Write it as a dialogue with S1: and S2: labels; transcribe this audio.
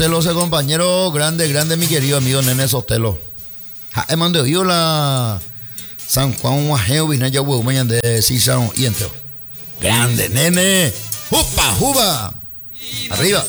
S1: Ese compañero grande, mi querido amigo Nene Sotelo. Ja, mando yo la San Juan Guajeo, Vinaya Huehumeña de Cisao y Enteo. Grande, Nene. ¡Jupa, juba! Arriba.